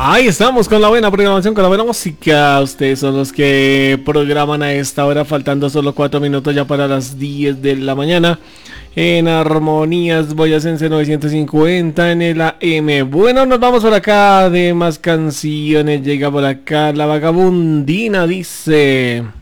Ahí estamos con la buena programación, con la buena música. Ustedes son los que programan a esta hora, faltando solo 4 minutos ya para las 10 de la mañana. En Armonías Boyacense 950 en el AM. Bueno, nos vamos por acá de más canciones. Llega por acá la vagabundina, dice...